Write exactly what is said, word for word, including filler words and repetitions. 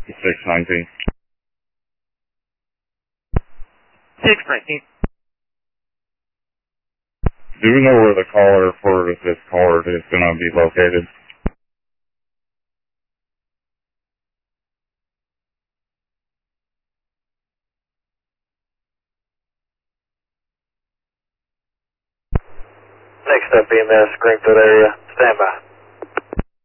six nineteen. six nineteen. Do we know where the caller for this caller is going to be located? Next up, E M S, Greenfield area. Stand by.